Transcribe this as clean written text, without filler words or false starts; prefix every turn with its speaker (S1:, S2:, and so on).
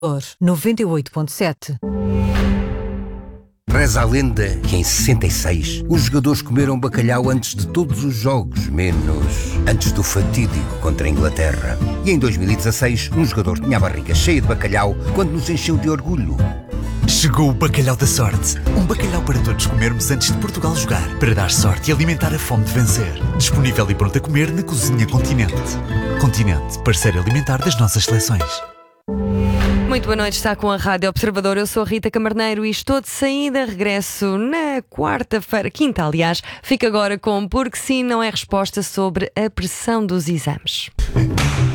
S1: 98.7.
S2: Reza a lenda que em 66 os jogadores comeram bacalhau antes de todos os jogos, menos antes do fatídico contra a Inglaterra. E em 2016 um jogador tinha a barriga cheia de bacalhau quando nos encheu de orgulho.
S3: Chegou o bacalhau da sorte. Um bacalhau para todos comermos antes de Portugal jogar, para dar sorte e alimentar a fome de vencer. Disponível e pronto a comer na Cozinha Continente. Continente, parceiro alimentar das nossas seleções.
S4: Muito boa noite, está com a Rádio Observador. Eu sou a Rita Camarneiro e estou de saída. Regresso na quinta, aliás. Fico agora com Porque Sim não é resposta sobre a pressão dos exames.